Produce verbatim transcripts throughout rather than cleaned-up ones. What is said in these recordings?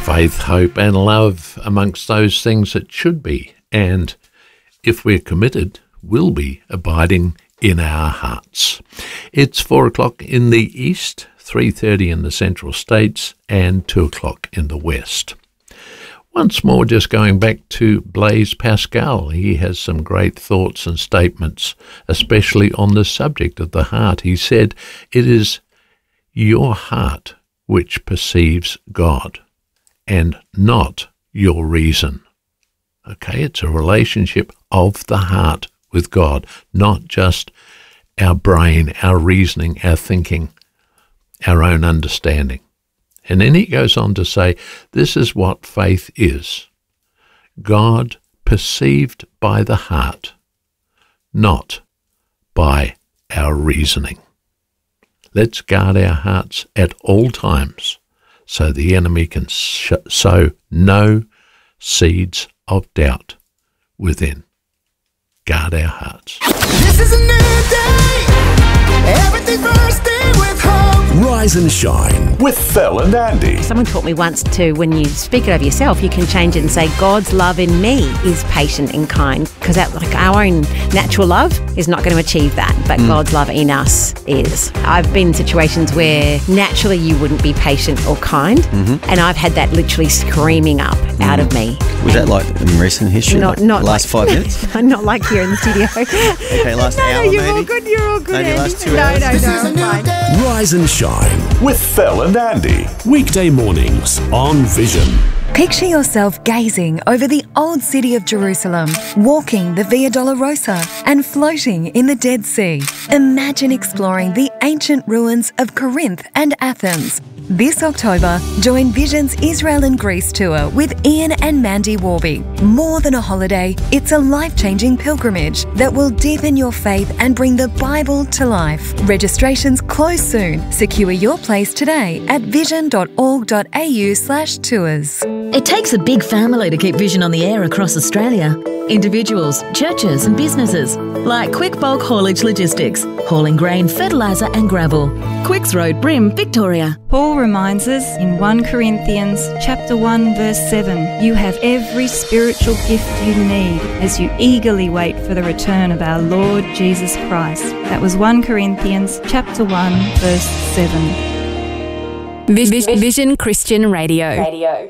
faith, hope and love amongst those things that should be, and if we're committed, will be abiding in our hearts. It's four o'clock in the east, three thirty in the central states, and two o'clock in the west. Once more, just going back to Blaise Pascal, he has some great thoughts and statements, especially on the subject of the heart. He said, "It is your heart which perceives God, and not your reason." Okay, it's a relationship of the heart with God, not just our brain, our reasoning, our thinking, our own understanding. And then he goes on to say, this is what faith is. God perceived by the heart, not by our reasoning. Let's guard our hearts at all times so the enemy can sh- sow no seeds of doubt within. Guard our hearts. This is a new day. Everything's bursting with hope. Rise and shine with Phil and Andy. Someone taught me once to, when you speak it over yourself, you can change it and say, God's love in me is patient and kind. Because like our own natural love is not going to achieve that, but mm. God's love in us is. I've been in situations where naturally you wouldn't be patient or kind, mm-hmm. and I've had that literally screaming up mm. out of me. Was that like in recent history? Not, like not last like, five minutes? Not like here in the studio. Okay, last no, hour no, you're maybe? all good, you're all good, Maybe Andy. last two no, hours? no, no, no, I'm fine. Rise and shine with Phil and Andy. Weekday mornings on Vision. Picture yourself gazing over the old city of Jerusalem, walking the Via Dolorosa and floating in the Dead Sea. Imagine exploring the ancient ruins of Corinth and Athens. This October, join Vision's Israel and Greece tour with Ian and Mandy Warby. More than a holiday, it's a life-changing pilgrimage that will deepen your faith and bring the Bible to life. Registrations close soon. Secure your place today at vision.org.au slash tours. It takes a big family to keep Vision on the air across Australia. Individuals, churches and businesses like Quick Bulk Haulage Logistics, hauling grain, fertiliser and gravel. Quicks Road, Brim, Victoria. Paul reminds us in First Corinthians chapter one verse seven, you have every spiritual gift you need as you eagerly wait for the return of our Lord Jesus Christ. That was First Corinthians chapter one verse seven. Vision Christian Radio. Radio.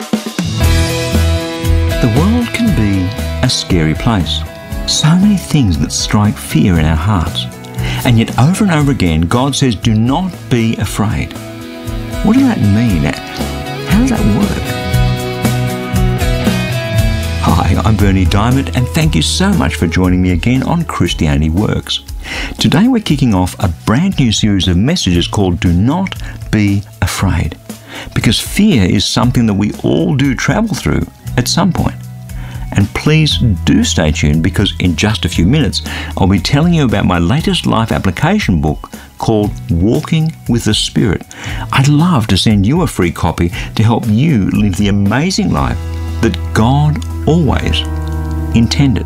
The world can be a scary place. So many things that strike fear in our hearts. And yet over and over again, God says, do not be afraid. What does that mean? How does that work? Hi, I'm Bernie Diamond, and thank you so much for joining me again on Christianity Works. Today we're kicking off a brand new series of messages called Do Not Be Afraid. Because fear is something that we all do travel through at some point. And please do stay tuned, because in just a few minutes I'll be telling you about my latest life application book called Walking with the Spirit. I'd love to send you a free copy to help you live the amazing life that God always intended.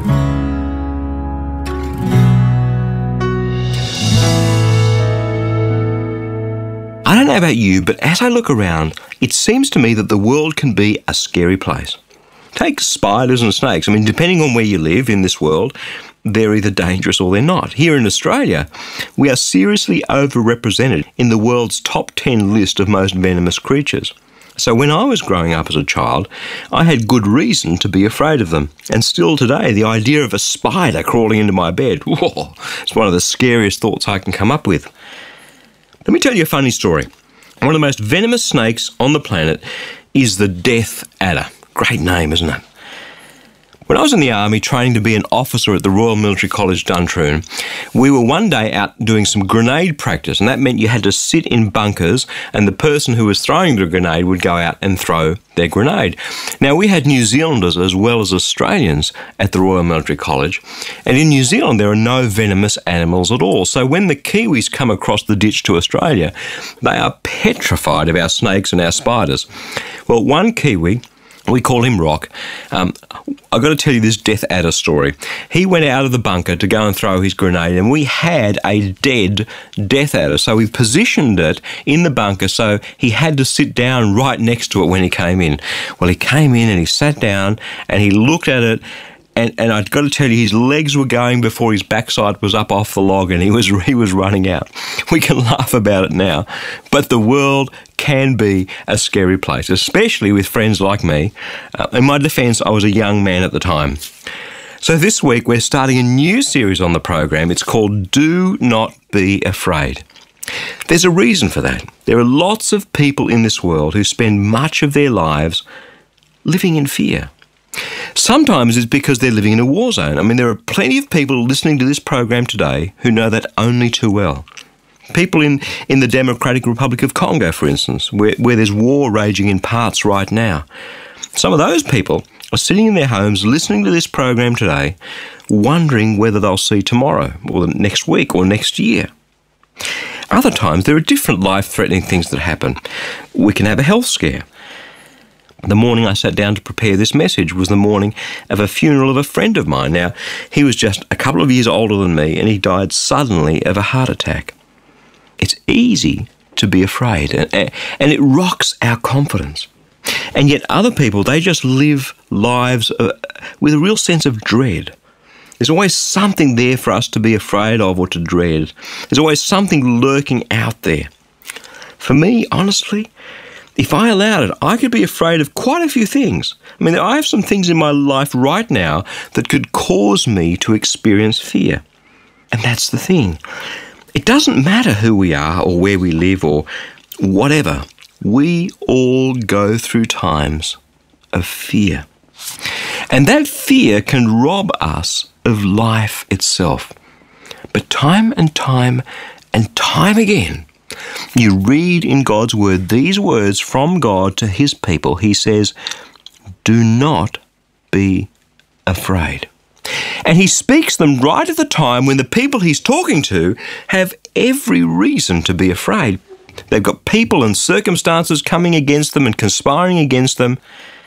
I don't know about you, but as I look around, it seems to me that the world can be a scary place. Take spiders and snakes. I mean, depending on where you live in this world, they're either dangerous or they're not. Here in Australia, we are seriously overrepresented in the world's top ten list of most venomous creatures. So when I was growing up as a child, I had good reason to be afraid of them. And still today, the idea of a spider crawling into my bed, whoa, it's one of the scariest thoughts I can come up with. Let me tell you a funny story. One of the most venomous snakes on the planet is the death adder. Great name, isn't it? When I was in the army training to be an officer at the Royal Military College Duntroon, we were one day out doing some grenade practice, and that meant you had to sit in bunkers and the person who was throwing the grenade would go out and throw their grenade. Now, we had New Zealanders as well as Australians at the Royal Military College, and in New Zealand there are no venomous animals at all. So when the Kiwis come across the ditch to Australia, they are petrified of our snakes and our spiders. Well, one Kiwi We call him Rock. Um, I've got to tell you this Death Adder story. He went out of the bunker to go and throw his grenade, and we had a dead Death Adder. So we positioned it in the bunker so he had to sit down right next to it when he came in. Well, he came in and he sat down and he looked at it, and, and I've got to tell you, his legs were going before his backside was up off the log, and he was he was running out. We can laugh about it now, but the world can be a scary place, especially with friends like me. Uh, in my defence, I was a young man at the time. So this week we're starting a new series on the program. It's called Do Not Be Afraid. There's a reason for that. There are lots of people in this world who spend much of their lives living in fear. Sometimes it's because they're living in a war zone. I mean, there are plenty of people listening to this program today who know that only too well. People in, in the Democratic Republic of Congo, for instance, where, where there's war raging in parts right now. Some of those people are sitting in their homes listening to this program today, wondering whether they'll see tomorrow or next week or next year. Other times there are different life-threatening things that happen. We can have a health scare. The morning I sat down to prepare this message was the morning of a funeral of a friend of mine. Now, he was just a couple of years older than me, and he died suddenly of a heart attack. It's easy to be afraid, and, and it rocks our confidence. And yet other people, they just live lives uh, with a real sense of dread. There's always something there for us to be afraid of or to dread. There's always something lurking out there. For me, honestly, if I allowed it, I could be afraid of quite a few things. I mean, I have some things in my life right now that could cause me to experience fear. And that's the thing. It doesn't matter who we are or where we live or whatever. We all go through times of fear. And that fear can rob us of life itself. But time and time and time again, you read in God's Word these words from God to His people. He says, do not be afraid. And He speaks them right at the time when the people He's talking to have every reason to be afraid. They've got people and circumstances coming against them and conspiring against them,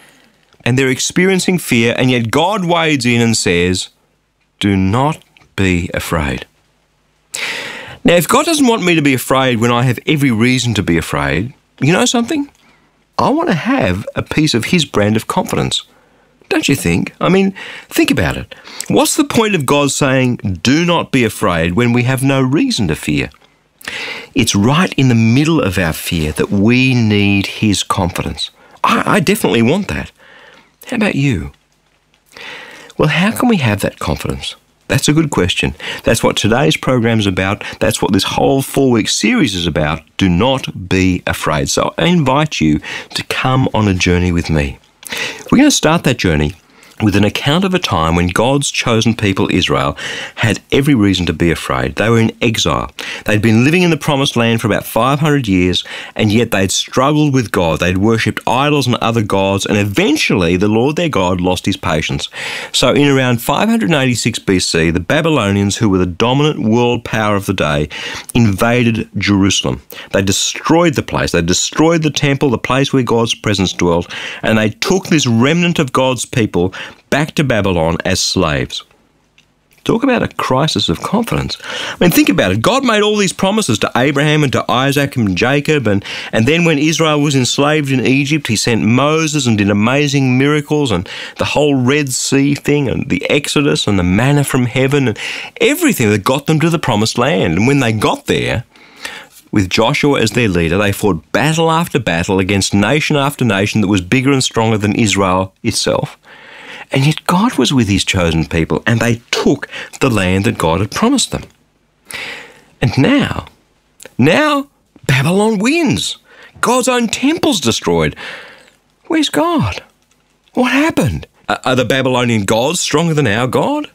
and they're experiencing fear, and yet God wades in and says, do not be afraid. Now, if God doesn't want me to be afraid when I have every reason to be afraid, you know something? I want to have a piece of His brand of confidence. Don't you think? I mean, think about it. What's the point of God saying, do not be afraid, when we have no reason to fear? It's right in the middle of our fear that we need His confidence. I, I definitely want that. How about you? Well, how can we have that confidence? That's a good question. That's what today's program is about. That's what this whole four-week series is about. Do not be afraid. So I invite you to come on a journey with me. We're going to start that journey with an account of a time when God's chosen people, Israel, had every reason to be afraid. They were in exile. They'd been living in the Promised Land for about five hundred years, and yet they'd struggled with God. They'd worshipped idols and other gods, and eventually the Lord their God lost His patience. So in around five hundred eighty-six B C, the Babylonians, who were the dominant world power of the day, invaded Jerusalem. They destroyed the place. They destroyed the temple, the place where God's presence dwelt, and they took this remnant of God's people back to Babylon as slaves. Talk about a crisis of confidence. I mean, think about it. God made all these promises to Abraham and to Isaac and Jacob, and, and then when Israel was enslaved in Egypt, He sent Moses and did amazing miracles, and the whole Red Sea thing, and the Exodus, and the manna from heaven, and everything that got them to the Promised Land. And when they got there, with Joshua as their leader, they fought battle after battle against nation after nation that was bigger and stronger than Israel itself. And yet God was with His chosen people, and they took the land that God had promised them. And now, now Babylon wins. God's own temple's destroyed. Where's God? What happened? Are the Babylonian gods stronger than our God?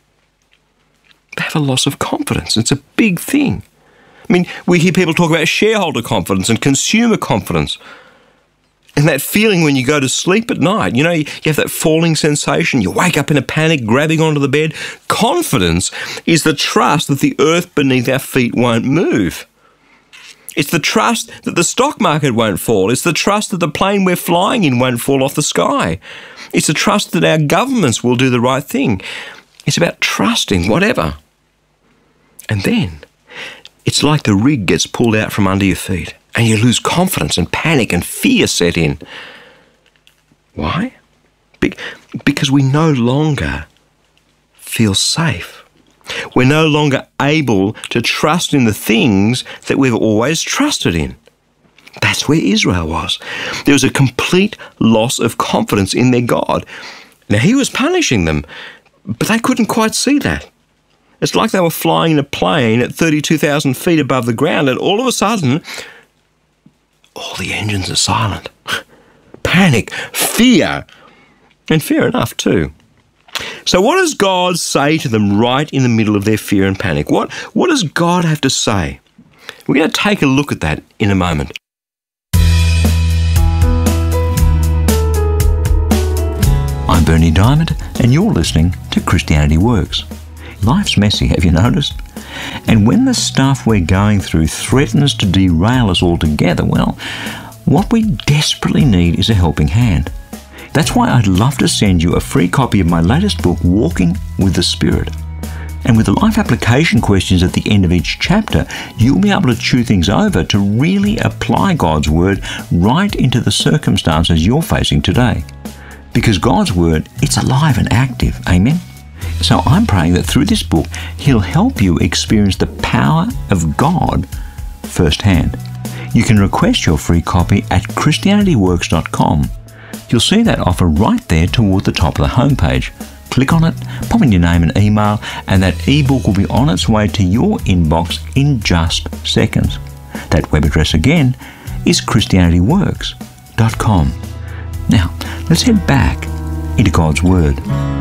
They have a loss of confidence. It's a big thing. I mean, we hear people talk about shareholder confidence and consumer confidence. And that feeling when you go to sleep at night, you know, you have that falling sensation, you wake up in a panic, grabbing onto the bed. Confidence is the trust that the earth beneath our feet won't move. It's the trust that the stock market won't fall. It's the trust that the plane we're flying in won't fall off the sky. It's the trust that our governments will do the right thing. It's about trusting whatever. And then it's like the rig gets pulled out from under your feet and you lose confidence and panic and fear set in. Why? Be- because we no longer feel safe. We're no longer able to trust in the things that we've always trusted in. That's where Israel was. There was a complete loss of confidence in their God. Now, he was punishing them, but they couldn't quite see that. It's like they were flying in a plane at thirty-two thousand feet above the ground, and all of a sudden, all the engines are silent. Panic, fear, and fair enough too. So what does God say to them right in the middle of their fear and panic? What, what does God have to say? We're going to take a look at that in a moment. I'm Bernie Diamond, and you're listening to Christianity Works. Life's messy, have you noticed? And when the stuff we're going through threatens to derail us altogether, well, what we desperately need is a helping hand. That's why I'd love to send you a free copy of my latest book, Walking with the Spirit. And with the life application questions at the end of each chapter, you'll be able to chew things over to really apply God's Word right into the circumstances you're facing today. Because God's Word, it's alive and active. Amen? So I'm praying that through this book, He'll help you experience the power of God firsthand. You can request your free copy at christianity works dot com. You'll see that offer right there toward the top of the homepage. Click on it, pop in your name and email, and that ebook will be on its way to your inbox in just seconds. That web address again is christianity works dot com. Now, let's head back into God's Word.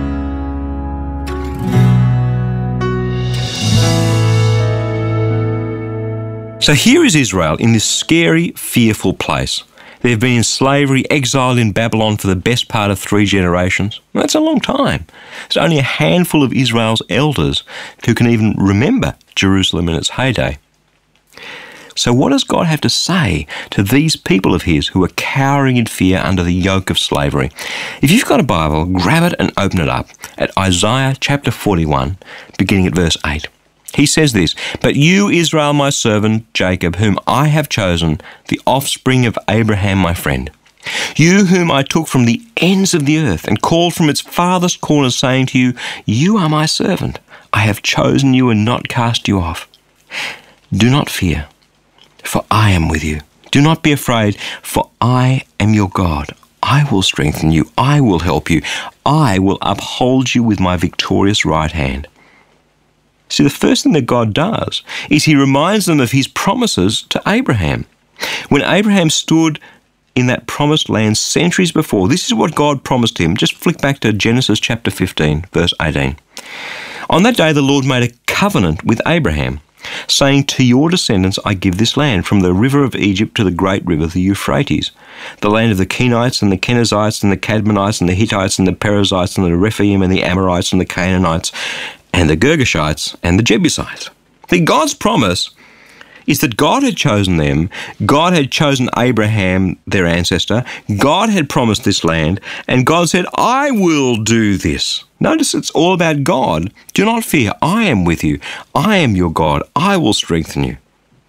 So here is Israel in this scary, fearful place. They've been in slavery, exiled in Babylon for the best part of three generations. That's a long time. There's only a handful of Israel's elders who can even remember Jerusalem in its heyday. So what does God have to say to these people of His who are cowering in fear under the yoke of slavery? If you've got a Bible, grab it and open it up at Isaiah chapter forty-one, beginning at verse eight. He says this, "But you, Israel, my servant, Jacob, whom I have chosen, the offspring of Abraham, my friend, you whom I took from the ends of the earth and called from its farthest corners, saying to you, you are my servant. I have chosen you and not cast you off. Do not fear, for I am with you. Do not be afraid, for I am your God. I will strengthen you. I will help you. I will uphold you with my victorious right hand." See, the first thing that God does is He reminds them of His promises to Abraham. When Abraham stood in that promised land centuries before, this is what God promised him. Just flick back to Genesis chapter fifteen, verse eighteen. "On that day the Lord made a covenant with Abraham, saying, to your descendants I give this land, from the river of Egypt to the great river, the Euphrates, the land of the Kenites and the Kenizzites and the Cadmonites and the Hittites and the Perizzites and the Rephaim and the Amorites and the Canaanites and the Girgashites and the Jebusites." See, God's promise is that God had chosen them, God had chosen Abraham, their ancestor, God had promised this land, and God said, I will do this. Notice it's all about God. Do not fear, I am with you. I am your God. I will strengthen you.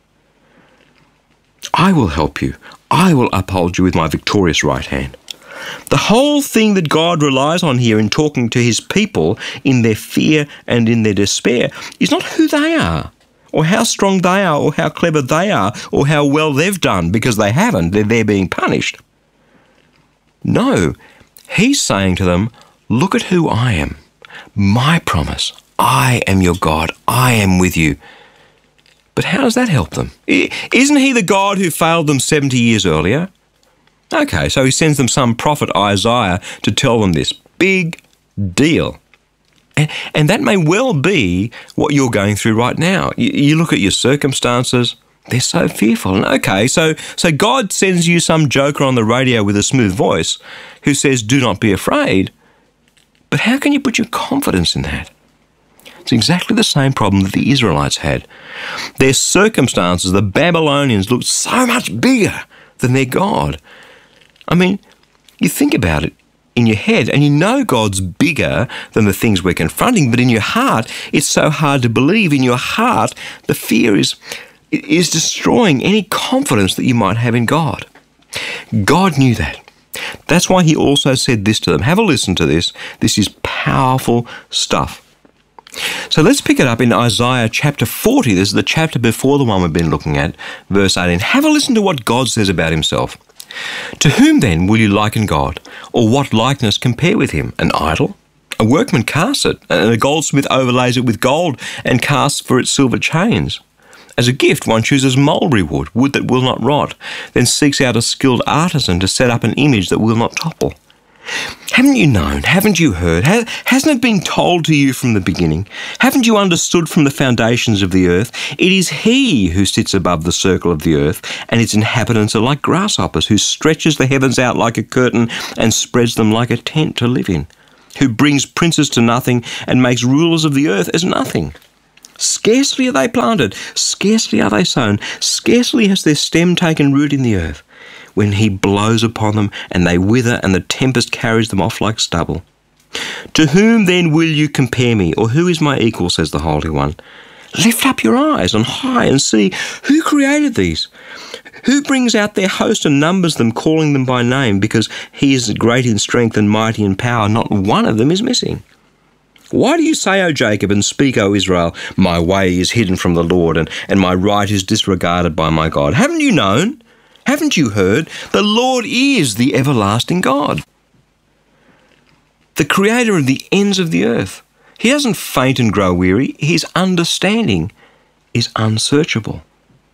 I will help you. I will uphold you with my victorious right hand. The whole thing that God relies on here in talking to His people in their fear and in their despair is not who they are, or how strong they are, or how clever they are, or how well they've done, because they haven't. They're, they're being punished. No, He's saying to them, look at who I am. My promise. I am your God. I am with you. But how does that help them? Isn't He the God who failed them seventy years earlier? Okay, so He sends them some prophet Isaiah to tell them this. Big deal. And, and that may well be what you're going through right now. You, you look at your circumstances, they're so fearful. And okay, so, so God sends you some joker on the radio with a smooth voice who says, do not be afraid. But how can you put your confidence in that? It's exactly the same problem that the Israelites had. Their circumstances, the Babylonians, looked so much bigger than their God. I mean, you think about it in your head and you know God's bigger than the things we're confronting, but in your heart, it's so hard to believe. In your heart, the fear is, is destroying any confidence that you might have in God. God knew that. That's why he also said this to them. Have a listen to this. This is powerful stuff. So let's pick it up in Isaiah chapter forty. This is the chapter before the one we've been looking at, verse eighteen. Have a listen to what God says about himself. To whom then will you liken God, or what likeness compare with him? An idol? A workman casts it, and a goldsmith overlays it with gold and casts for it silver chains. As a gift, one chooses mulberry wood, wood that will not rot, then seeks out a skilled artisan to set up an image that will not topple. Haven't you known? Haven't you heard? Ha- hasn't it been told to you from the beginning? Haven't you understood from the foundations of the earth? It is he who sits above the circle of the earth, and its inhabitants are like grasshoppers, who stretches the heavens out like a curtain and spreads them like a tent to live in, who brings princes to nothing and makes rulers of the earth as nothing. Scarcely are they planted, scarcely are they sown, scarcely has their stem taken root in the earth, when he blows upon them and they wither and the tempest carries them off like stubble. To whom then will you compare me, or who is my equal, says the Holy One? Lift up your eyes on high and see who created these. Who brings out their host and numbers them, calling them by name, because he is great in strength and mighty in power. Not one of them is missing. Why do you say, O Jacob, and speak, O Israel, my way is hidden from the Lord, and, and my right is disregarded by my God? Haven't you known? Haven't you heard? The Lord is the everlasting God, the creator of the ends of the earth. He doesn't faint and grow weary. His understanding is unsearchable.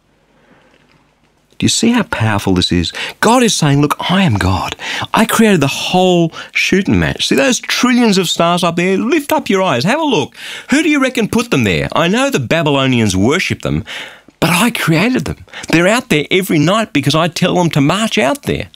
Do you see how powerful this is? God is saying, look, I am God. I created the whole shooting match. See those trillions of stars up there? Lift up your eyes. Have a look. Who do you reckon put them there? I know the Babylonians worship them, but I created them. They're out there every night because I tell them to march out there.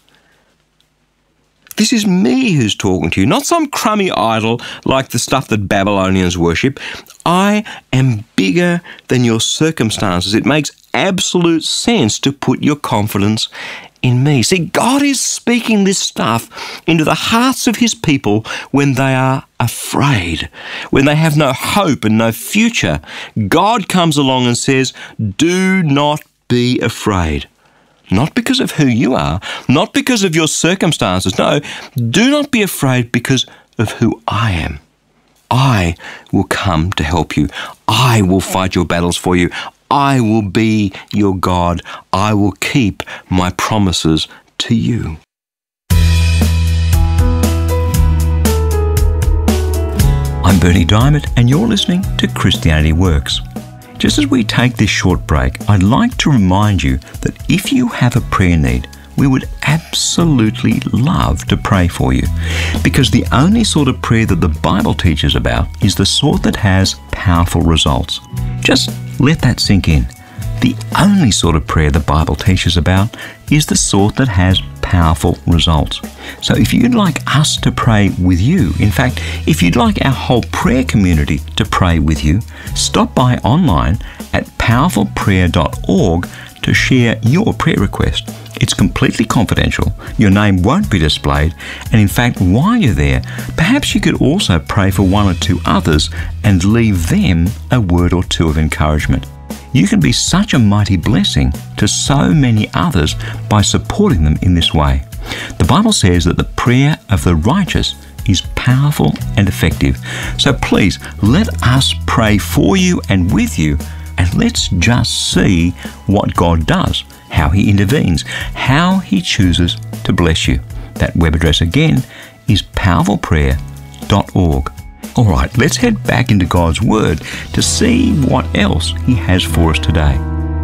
This is me who's talking to you, not some crummy idol like the stuff that Babylonians worship. I am bigger than your circumstances. It makes absolute sense to put your confidence in me. See, God is speaking this stuff into the hearts of his people when they are afraid, when they have no hope and no future. God comes along and says, do not be afraid. Not because of who you are, not because of your circumstances. No, do not be afraid because of who I am. I will come to help you. I will fight your battles for you. I will be your God. I will keep my promises to you. I'm Bernie Diamond, and you're listening to Christianity Works. Just as we take this short break, I'd like to remind you that if you have a prayer need, we would absolutely love to pray for you, because the only sort of prayer that the Bible teaches about is the sort that has powerful results. Just let that sink in. The only sort of prayer the Bible teaches about is the sort that has powerful results. So if you'd like us to pray with you, in fact, if you'd like our whole prayer community to pray with you, stop by online at powerful prayer dot org to share your prayer request. It's completely confidential. Your name won't be displayed. And in fact, while you're there, perhaps you could also pray for one or two others and leave them a word or two of encouragement. You can be such a mighty blessing to so many others by supporting them in this way. The Bible says that the prayer of the righteous is powerful and effective. So please, let us pray for you and with you, and let's just see what God does, how he intervenes, how he chooses to bless you. That web address again is powerful prayer dot org. All right, let's head back into God's Word to see what else he has for us today.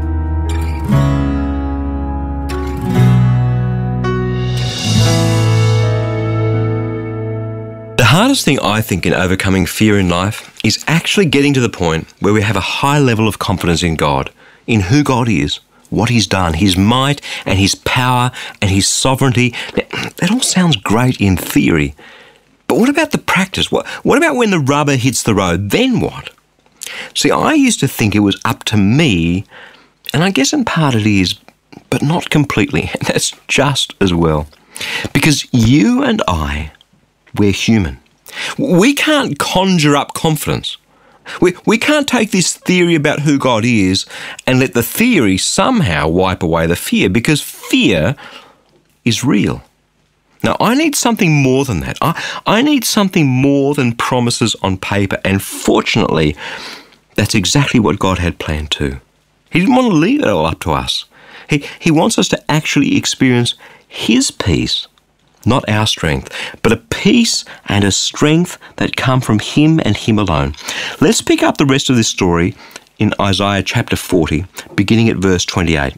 The hardest thing, I think, in overcoming fear in life is actually getting to the point where we have a high level of confidence in God, in who God is, what he's done, his might and his power and his sovereignty. Now, that all sounds great in theory. But what about the practice? What, what about when the rubber hits the road? Then what? See, I used to think it was up to me, and I guess in part it is, but not completely, and that's just as well. Because you and I, we're human. We can't conjure up confidence. We, we can't take this theory about who God is and let the theory somehow wipe away the fear, because fear is real. Now, I need something more than that. I, I need something more than promises on paper, and fortunately, that's exactly what God had planned too. He didn't want to leave it all up to us. He, he wants us to actually experience His peace, not our strength, but a peace and a strength that come from Him and Him alone. Let's pick up the rest of this story in Isaiah chapter forty, beginning at verse twenty-eight.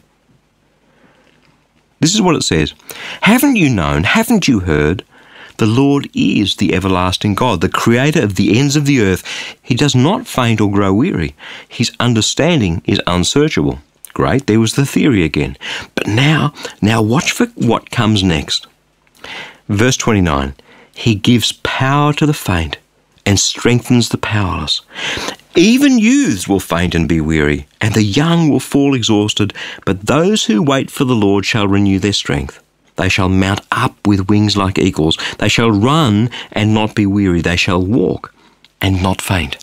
This is what it says. Haven't you known, haven't you heard? The Lord is the everlasting God, the creator of the ends of the earth. He does not faint or grow weary. His understanding is unsearchable. Great, there was the theory again. But now, now watch for what comes next. Verse twenty-nine, He gives power to the faint and strengthens the powerless. Even youths will faint and be weary, and the young will fall exhausted, but those who wait for the Lord shall renew their strength. They shall mount up with wings like eagles. They shall run and not be weary. They shall walk and not faint.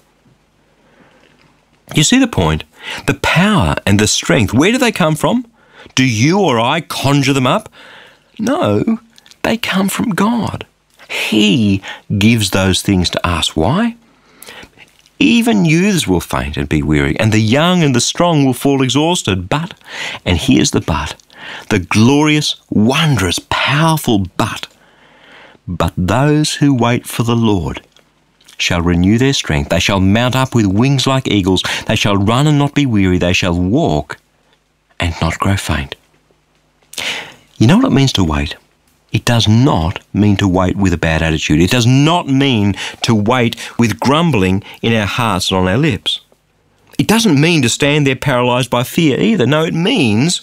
You see the point? The power and the strength, where do they come from? Do you or I conjure them up? No, they come from God. He gives those things to us. Why? Even youths will faint and be weary, and the young and the strong will fall exhausted. But, and here's the but, the glorious, wondrous, powerful but, but those who wait for the Lord shall renew their strength. They shall mount up with wings like eagles. They shall run and not be weary. They shall walk and not grow faint. You know what it means to wait? It does not mean to wait with a bad attitude. It does not mean to wait with grumbling in our hearts and on our lips. It doesn't mean to stand there paralysed by fear either. No, it means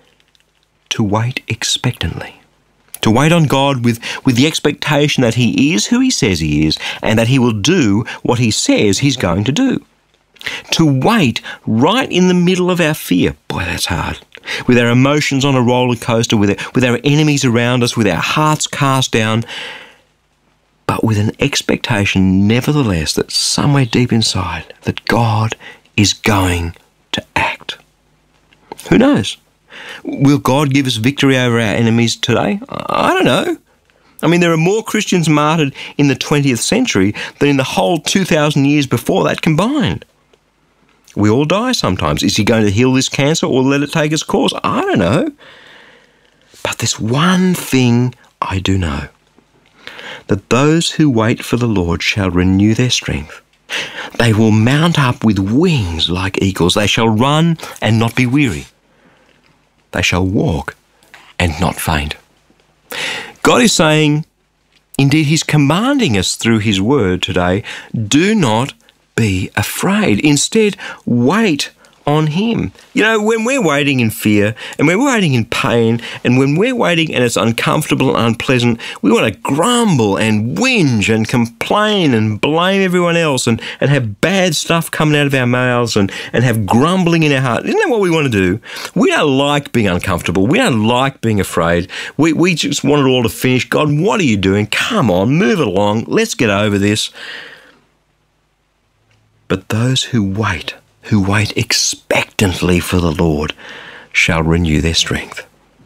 to wait expectantly. To wait on God with, with the expectation that He is who He says He is, and that He will do what He says He's going to do. To wait right in the middle of our fear. Boy, that's hard. With our emotions on a roller coaster, with, it, with our enemies around us, with our hearts cast down, but with an expectation, nevertheless, that somewhere deep inside, that God is going to act. Who knows? Will God give us victory over our enemies today? I don't know. I mean, there are more Christians martyred in the twentieth century than in the whole two thousand years before that combined. We all die sometimes. Is He going to heal this cancer or let it take its course? I don't know. But there's one thing I do know, that those who wait for the Lord shall renew their strength. They will mount up with wings like eagles. They shall run and not be weary. They shall walk and not faint. God is saying, indeed He's commanding us through His word today, do not be afraid. Instead, wait on Him. You know, when we're waiting in fear, and when we're waiting in pain, and when we're waiting and it's uncomfortable and unpleasant, we want to grumble and whinge and complain and blame everyone else and, and have bad stuff coming out of our mouths and, and have grumbling in our heart. Isn't that what we want to do? We don't like being uncomfortable. We don't like being afraid. We, we just want it all to finish. God, what are you doing? Come on, move it along. Let's get over this. But those who wait, who wait expectantly for the Lord, shall renew their strength.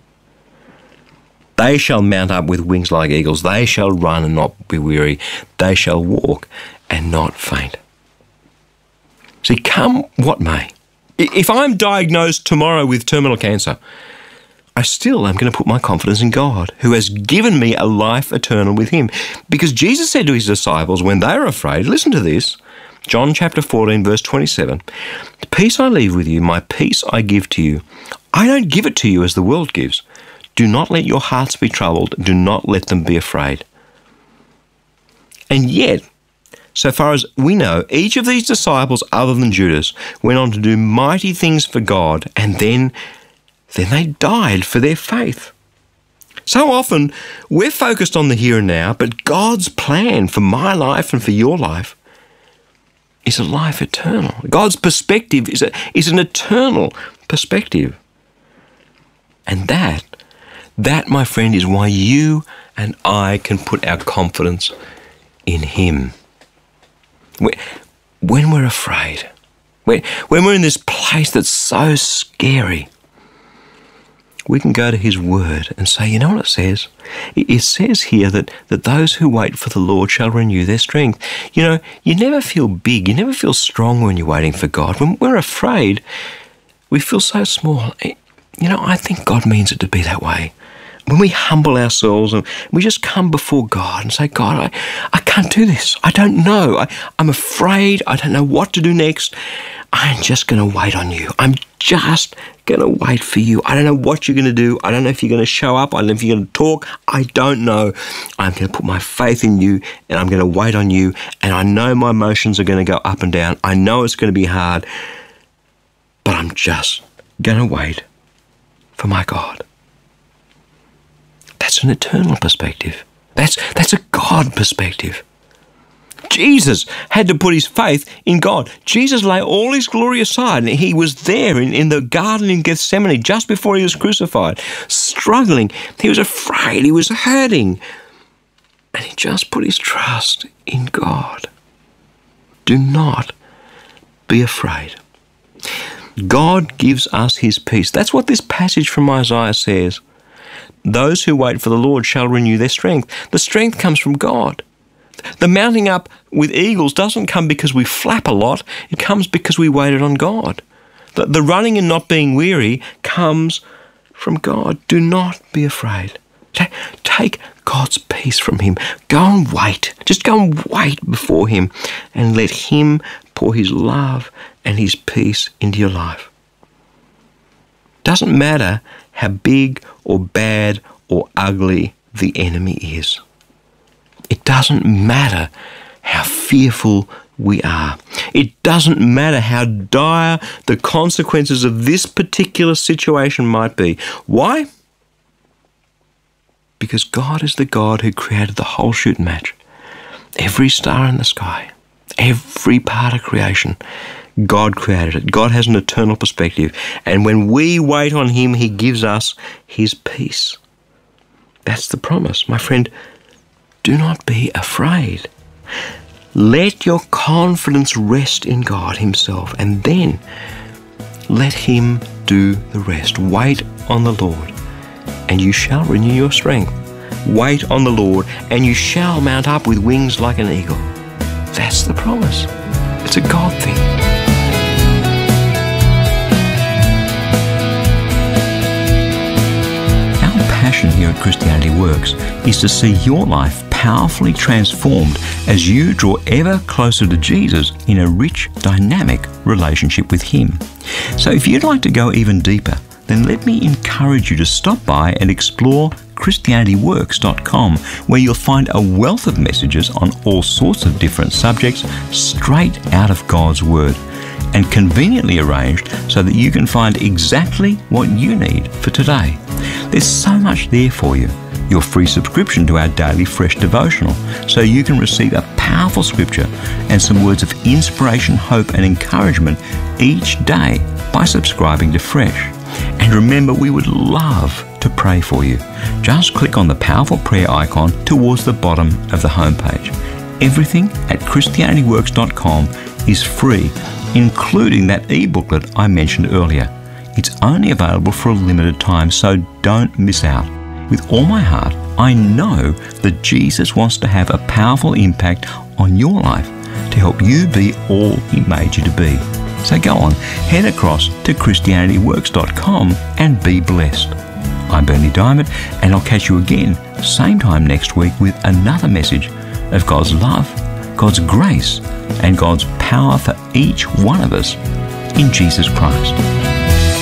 They shall mount up with wings like eagles. They shall run and not be weary. They shall walk and not faint. See, come what may. If I'm diagnosed tomorrow with terminal cancer, I still am going to put my confidence in God, who has given me a life eternal with Him. Because Jesus said to His disciples when they were afraid, listen to this, John chapter fourteen, verse twenty-seven, peace I leave with you, my peace I give to you. I don't give it to you as the world gives. Do not let your hearts be troubled. Do not let them be afraid. And yet, so far as we know, each of these disciples, other than Judas, went on to do mighty things for God, and then, then they died for their faith. So often, we're focused on the here and now, but God's plan for my life and for your life is a life eternal. God's perspective is, a, is an eternal perspective. And that, that, my friend, is why you and I can put our confidence in Him. When we're afraid, when we're in this place that's so scary, we can go to His Word and say, you know what it says? It says here that, that those who wait for the Lord shall renew their strength. You know, you never feel big, you never feel strong when you're waiting for God. When we're afraid, we feel so small. You know, I think God means it to be that way. When we humble ourselves and we just come before God and say, God, I, I can't do this. I don't know. I, I'm afraid. I don't know what to do next. I'm just going to wait on you. I'm just going to wait for you. I don't know what you're going to do. I don't know if you're going to show up. I don't know if you're going to talk. I don't know. I'm going to put my faith in you and I'm going to wait on you. And I know my emotions are going to go up and down. I know it's going to be hard. But I'm just going to wait for my God. That's an eternal perspective. That's, that's a God perspective. Jesus had to put his faith in God. Jesus lay all his glory aside, and he was there in, in the garden in Gethsemane just before he was crucified, struggling. He was afraid. He was hurting. And he just put his trust in God. Do not be afraid. God gives us his peace. That's what this passage from Isaiah says. Those who wait for the Lord shall renew their strength. The strength comes from God. The mounting up with eagles doesn't come because we flap a lot. It comes because we waited on God. The, the running and not being weary comes from God. Do not be afraid. Take God's peace from him. Go and wait. Just go and wait before him and let him pour his love and his peace into your life. Doesn't matter how big or bad or ugly the enemy is. It doesn't matter how fearful we are. It doesn't matter how dire the consequences of this particular situation might be. Why? Because God is the God who created the whole shoot and match. Every star in the sky, every part of creation, God created it. God has an eternal perspective. And when we wait on him, he gives us his peace. That's the promise. My friend, do not be afraid. Let your confidence rest in God himself, and then let him do the rest. Wait on the Lord, and you shall renew your strength. Wait on the Lord, and you shall mount up with wings like an eagle. That's the promise. It's a God thing. Passion here at Christianity Works is to see your life powerfully transformed as you draw ever closer to Jesus in a rich, dynamic relationship with him. So if you'd like to go even deeper, then let me encourage you to stop by and explore Christianity Works dot com, where you'll find a wealth of messages on all sorts of different subjects straight out of God's Word, and conveniently arranged so that you can find exactly what you need for today. There's so much there for you. Your free subscription to our daily Fresh devotional, so you can receive a powerful scripture and some words of inspiration, hope and encouragement each day by subscribing to Fresh. And remember, we would love to pray for you. Just click on the powerful prayer icon towards the bottom of the homepage. Everything at Christianity Works dot com is free, including that e-booklet I mentioned earlier. It's only available for a limited time, so don't miss out. With all my heart, I know that Jesus wants to have a powerful impact on your life to help you be all he made you to be. So go on, head across to Christianity Works dot com and be blessed. I'm Bernie Diamond, and I'll catch you again same time next week with another message of God's love, God's grace, and God's power for each one of us in Jesus Christ.